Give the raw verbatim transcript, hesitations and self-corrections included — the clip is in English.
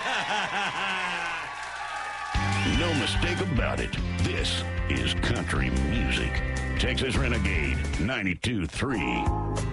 No mistake about it. This is country music. Texas Renegade ninety-two point three.